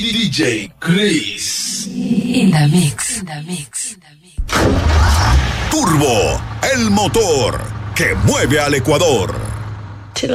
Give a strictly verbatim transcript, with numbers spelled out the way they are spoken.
D J Chris. In the mix. In the mix. Turbo, el motor que mueve al Ecuador.